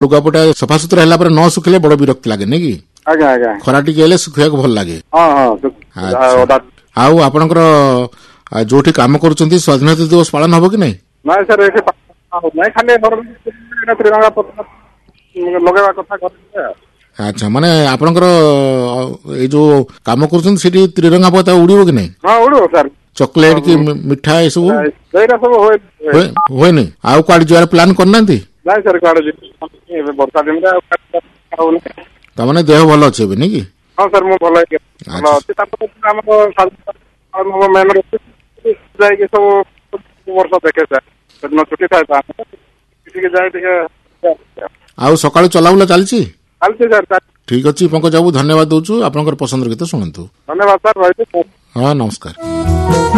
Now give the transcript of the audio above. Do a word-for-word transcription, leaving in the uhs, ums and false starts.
ଲୁଗାପଟା ସଫାସୁତୁରା ହେଲା ପରେ ନ ଶୁଖିଲେ ବଡ ବିରକ୍ତି ଲାଗେ ନାଇଁ କି? ଆଜ୍ଞା ଆଜ୍ଞା ଖରା ଟିକେ ହେଲେ ଶୁଖିବାକୁ ଭଲ ଲାଗେ। ହଁ ହଁ। ଆଚ୍ଛା। ଆଉ ଆପଣଙ୍କର ଯୋଉଠି କାମ କରୁଛନ୍ତି ସ୍ୱାଧୀନତା ଦିବସ ପାଳନ ହବ କି ନାଇଁ? ନାଇଁ ସାର୍ ଏଠି ନାଇଁ ଖାଲି ତ୍ରିରଙ୍ଗା ପତାକା ଲଗେଇବା କଥା କରିଥିଲେ। ଆଚ୍ଛା, ମାନେ ଆପଣଙ୍କର ଏଇ ଯୋଉ କାମ କରୁଛନ୍ତି ସେଠି ତ୍ରିରଙ୍ଗା ପତାକା ଉଡିବ କି ନାଇଁ? ହଁ ଉଡିବ ସାର୍। ଚକୋଲେଟ କି ମିଠା ଏସବୁ ସେଇଟା ସବୁ ହୁଏ ହୁଏନି? ଆଉ କୁଆଡେ ଯିବାର ପ୍ଲାନ କରିନାହାନ୍ତି? ନାଇଁ ସାର୍ କୁଆଡେ ଏବେ ବର୍ଷା ଦିନରେ ହଉନି। ତାମାନେ ଦେହ ଭଲ ଅଛି ଏବେ ନାଇଁ କି? ହଁ ସାର୍ ମୁଁ ଭଲ ଅଛି। ଭଲ ଅଛି। ତାପରେ ଆମର ମେନ୍ ଯାଇକି ସବୁ ବର୍ଷ ଦେଖେ ସାର୍ ସେଦିନ ଛୁଟି ଥାଏ ଟିକେ ଯାଏ ଟିକେ। ଆଉ ସକାଳୁ ଚଲାବୁଲା ଚାଲିଛି? ଚାଲିଛି ସାର୍। ଠିକ ଅଛି ପଙ୍କଜ ବାବୁ, ଧନ୍ୟବାଦ ଦଉଛୁ। ଆପଣଙ୍କର ପସନ୍ଦର ଗୀତ ଶୁଣନ୍ତୁ। ଧନ୍ୟବାଦ ସାର୍, ରହିଲି। ହଁ ନମସ୍କାର।